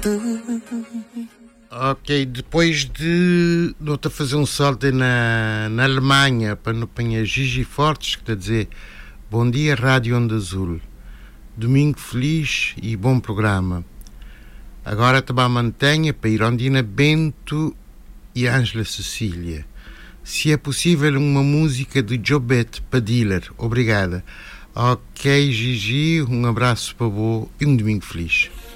Ok, depois de não fazer um salto na Alemanha para não apanhar Gigi Fortes, que está a dizer bom dia Rádio Onda Azul, domingo feliz e bom programa. Agora estava a mantenha para Irondina Bento e Ângela Cecília. Se é possível uma música de Jobette para Dealer, obrigada. Ok Gigi, um abraço para você e um domingo feliz.